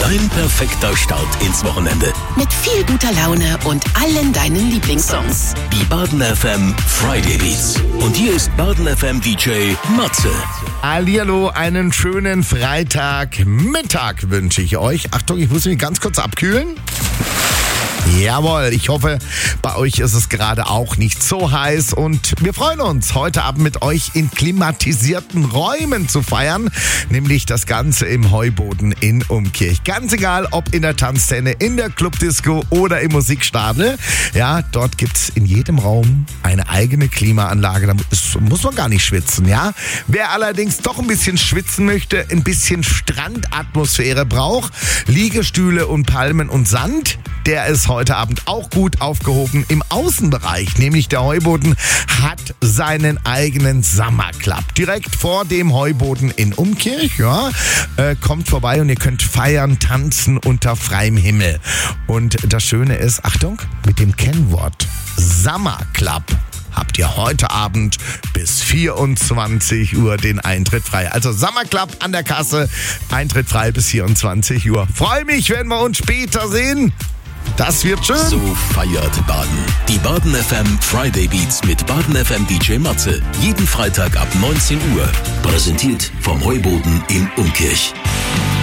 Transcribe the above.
Dein perfekter Start ins Wochenende. Mit viel guter Laune und allen deinen Lieblingssongs. Die Baden FM Friday Beats. Und hier ist Baden FM DJ Matze. Hallihallo, einen schönen Freitagmittag wünsche ich euch. Achtung, ich muss mich ganz kurz abkühlen. Jawohl, ich hoffe, bei euch ist es gerade auch nicht so heiß und wir freuen uns, heute Abend mit euch in klimatisierten Räumen zu feiern, nämlich das Ganze im Heuboden in Umkirch. Ganz egal, ob in der Tanzszene, in der Clubdisco oder im Musikstadel. Ja, dort gibt's in jedem Raum eine eigene Klimaanlage, da muss man gar nicht schwitzen, ja. Wer allerdings doch ein bisschen schwitzen möchte, ein bisschen Strandatmosphäre braucht, Liegestühle und Palmen und Sand, der ist heute Abend auch gut aufgehoben im Außenbereich, nämlich der Heuboden hat seinen eigenen Summer Club. Direkt vor dem Heuboden in Umkirch, ja, kommt vorbei und ihr könnt feiern, tanzen unter freiem Himmel. Und das Schöne ist, Achtung, mit dem Kennwort Summer Club habt ihr heute Abend bis 24 Uhr den Eintritt frei. Also Summer Club an der Kasse, Eintritt frei bis 24 Uhr. Freue mich, wenn wir uns später sehen. Das wird schön. So feiert Baden. Die Baden FM Friday Beats mit Baden FM DJ Matze. Jeden Freitag ab 19 Uhr. Präsentiert vom Heuboden in Umkirch.